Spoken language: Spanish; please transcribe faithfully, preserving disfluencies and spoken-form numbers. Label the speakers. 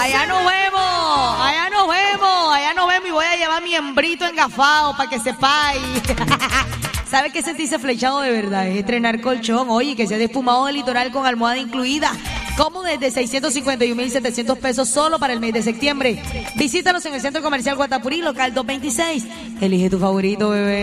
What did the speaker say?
Speaker 1: Allá nos vemos, allá nos vemos, allá nos vemos y voy a llevar mi hembrito engafado para que sepáis. ¿Sabe qué sentirse flechado de verdad? Es estrenar colchón, oye, que sea despumado del litoral con almohada incluida. Como desde seiscientos cincuenta y un mil setecientos pesos solo para el mes de septiembre. Visítanos en el Centro Comercial Guatapurí, local doscientos veintiséis. Elige tu favorito, bebé.